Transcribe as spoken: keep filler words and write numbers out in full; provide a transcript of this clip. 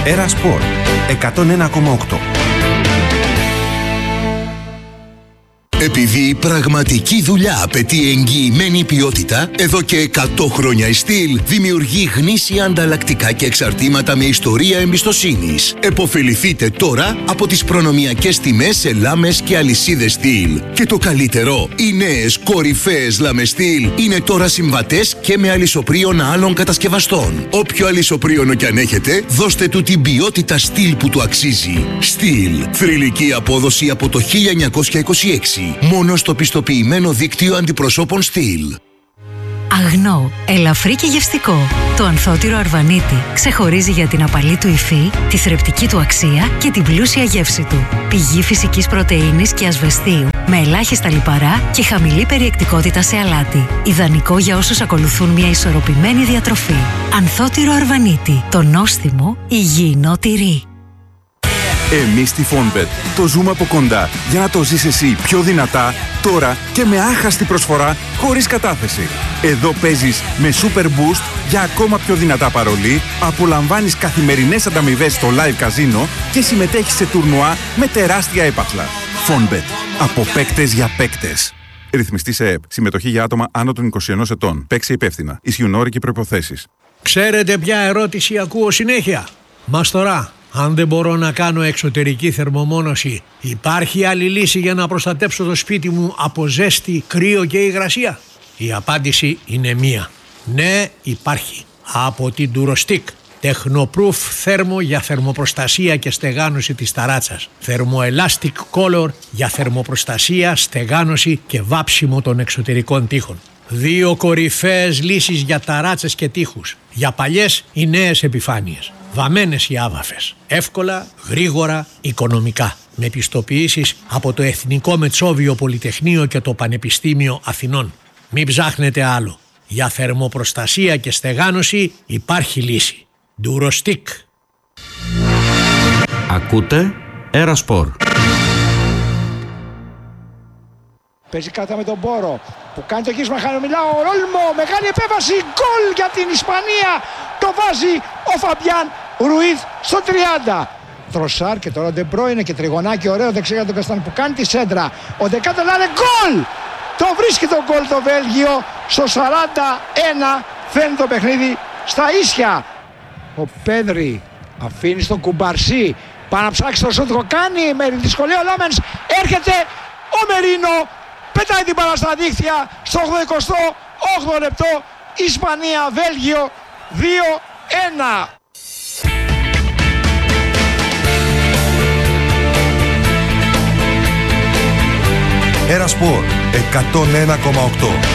Έρα Σπορ εκατόν ένα κόμμα οκτώ. Επειδή η πραγματική δουλειά απαιτεί εγγυημένη ποιότητα, εδώ και εκατό χρόνια η Στυλ δημιουργεί γνήσια ανταλλακτικά και εξαρτήματα με ιστορία εμπιστοσύνης. Εποφεληθείτε τώρα από τις προνομιακές τιμές σε λάμες και αλυσίδες Στυλ. Και το καλύτερο, οι νέες κορυφαίες λάμες Στυλ είναι τώρα συμβατές και με αλυσοπρίων άλλων κατασκευαστών. Όποιο αλυσοπρίωνο κι αν έχετε, δώστε του την ποιότητα Στυλ που του αξίζει. Στυλ, θρυλική απόδοση από το χίλια εννιακόσια είκοσι έξι. Μόνο στο πιστοποιημένο δίκτυο αντιπροσώπων Στυλ. Αγνό, ελαφρύ και γευστικό. Το ανθότυρο Αρβανίτη ξεχωρίζει για την απαλή του υφή, τη θρεπτική του αξία και την πλούσια γεύση του. Πηγή φυσικής πρωτεΐνης και ασβεστίου, με ελάχιστα λιπαρά και χαμηλή περιεκτικότητα σε αλάτι. Ιδανικό για όσους ακολουθούν μια ισορροπημένη διατροφή. Ανθότυρο Αρβανίτη, το νόστιμο υγιεινό τυρί. Εμείς στη Fonbet το ζούμε από κοντά για να το ζεις εσύ πιο δυνατά, τώρα και με άχαστη προσφορά χωρίς κατάθεση. Εδώ παίζεις με Super Boost για ακόμα πιο δυνατά παρολί, απολαμβάνεις καθημερινές ανταμοιβές στο live καζίνο και συμμετέχεις σε τουρνουά με τεράστια έπαθλα. Fonbet. Από παίκτες για παίκτες. Ρυθμιστή σε ΕΕΠ. Συμμετοχή για άτομα άνω των είκοσι ενός ετών. Παίξε υπεύθυνα. Ισχύουν όροι και προϋποθέσεις. Ξέρετε ποια ερώτηση ακούω συνέχεια? Μαστορά, αν δεν μπορώ να κάνω εξωτερική θερμομόνωση, υπάρχει άλλη λύση για να προστατέψω το σπίτι μου από ζέστη, κρύο και υγρασία? Η απάντηση είναι μία. Ναι, υπάρχει. Από την Durostick. Technoproof θέρμο για θερμοπροστασία και στεγάνωση της ταράτσας. Thermoelastic Color για θερμοπροστασία, στεγάνωση και βάψιμο των εξωτερικών τοίχων. Δύο κορυφαίες λύσεις για ταράτσες και τοίχους. Για παλιές ή νέες επιφάνειες. Βαμμένες ή άβαφες. Εύκολα, γρήγορα, οικονομικά. Με πιστοποιήσεις από το Εθνικό Μετσόβιο Πολυτεχνείο και το Πανεπιστήμιο Αθηνών. Μην ψάχνετε άλλο. Για θερμοπροστασία και στεγάνωση υπάρχει λύση. Durostick. Ακούτε Έρα Σπορ. Παίζει κάτω με τον Μπόρο που κάνει το γύρισμα χαμηλά ο Ρόλμο. Μεγάλη επέμβαση. Γκολ για την Ισπανία. Το βάζει ο Φαμπιάν Ρουίθ στο τριάντα. Τροσάρ και τώρα ο Ντεμπρόινε και τριγωνάκι ωραίο δεξιά για τον Καστάν που κάνει τη σέντρα. Ο Ντεκάτερ να είναι γκολ. Το βρίσκει το γκολ το Βέλγιο στο σαράντα ένα. Φαίνει το παιχνίδι στα ίσια. Ο Πέδρη αφήνει στον Κουμπαρσί. Πάει να ψάξει το σούτ, το κάνει με δυσκολία ο Λάμενς. Έρχεται ο Μερίνο. Πετάει την μπάλα στα δίχτυα στο ογδοηκοστό όγδοο λεπτό. Ισπανία, Βέλγιο δύο ένα. Έρα Σπορ εκατόν ένα κόμμα οκτώ.